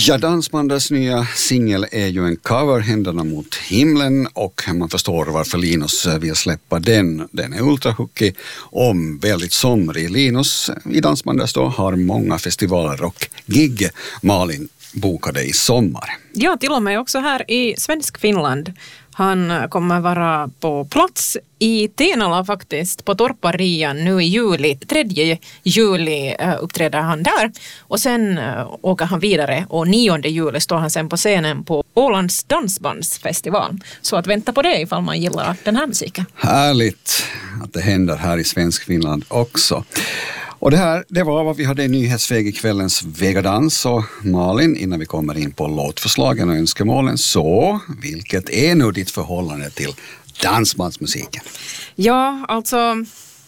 Ja, Dansbandets nya singel är ju en cover, Händerna mot himlen, och man förstår varför Linus vill släppa den. Den är ultrahookig och väldigt somrig. Linus i Dansbandets då har många festivaler och gig. Malin bokade i sommar. Ja, till och med också här i Svensk Finland. Han kommer vara på plats i Tenala faktiskt, på Torparian nu i juli. 3 juli uppträder han där. Och sen åker han vidare och 9 juli står han sen på scenen på Ålands dansbandsfestival. Så att vänta på det ifall man gillar den här musiken. Härligt att det händer här i Svensk Finland också. Och det var vad vi hade i nyhetsväg i kvällens Vegadans. Och Malin, innan vi kommer in på låtförslagen och önskemålen, så vilket är nu ditt förhållande till dansbandsmusiken? Ja, alltså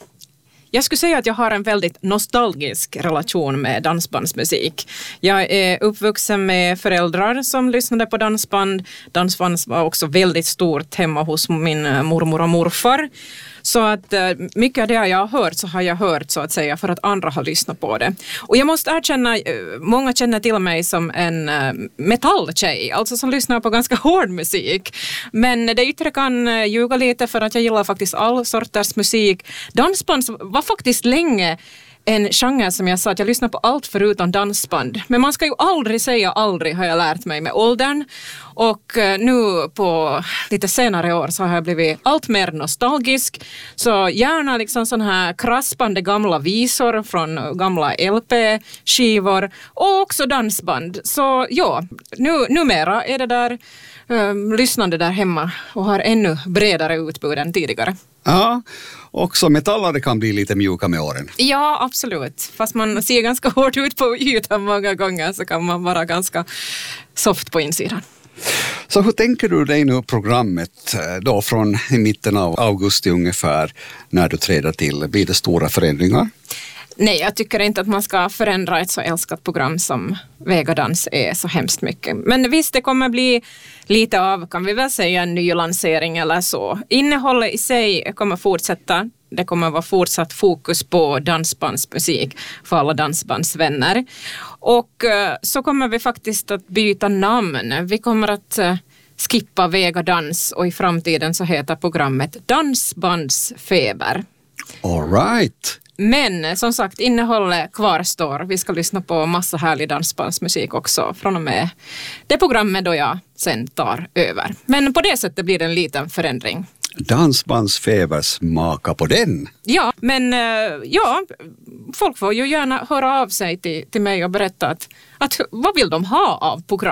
jag skulle säga att jag har en väldigt nostalgisk relation med dansbandsmusik. Jag är uppvuxen med föräldrar som lyssnade på dansband. Dansband var också väldigt stort hemma hos min mormor och morfar. Så att mycket av det jag har hört så har jag hört så att säga för att andra har lyssnat på det. Och jag måste erkänna, många känner till mig som en metalltjej, alltså som lyssnar på ganska hård musik. Men det yttre kan ljuga lite för att jag gillar faktiskt all sorters musik. Dansband var faktiskt länge en genre som jag sa att jag lyssnar på allt förutom dansband. Men man ska ju aldrig säga aldrig, har jag lärt mig med åldern. Och nu på lite senare år så har jag blivit allt mer nostalgisk. Så gärna liksom sån här kraspande gamla visor från gamla LP-skivor. Och också dansband. Så ja, numera är det där lyssnande där hemma och har ännu bredare utbud än tidigare. Ja, också metallare kan bli lite mjuka med åren. Ja, absolut. Fast man ser ganska hårt ut på ytan många gånger så kan man vara ganska soft på insidan. Så hur tänker du dig nu programmet då från mitten av augusti ungefär när du träder till? Blir det stora förändringar? Nej, jag tycker inte att man ska förändra ett så älskat program som Vegadans är så hemskt mycket. Men visst, det kommer bli lite av, kan vi väl säga, en ny lansering eller så. Innehållet i sig kommer fortsätta. Det kommer vara fortsatt fokus på dansbandsmusik för alla dansbandsvänner. Och så kommer vi faktiskt att byta namn. Vi kommer att skippa Vegadans och i framtiden så heter programmet Dansbandsfeber. All right. Men som sagt, innehållet kvarstår. Vi ska lyssna på massa härlig dansbandsmusik också från och med det programmet då jag sen tar över. Men på det sättet blir det en liten förändring. Dansbandsfeber, smaka på den. Ja, men folk får ju gärna höra av sig till mig och berätta att vad vill de ha av program?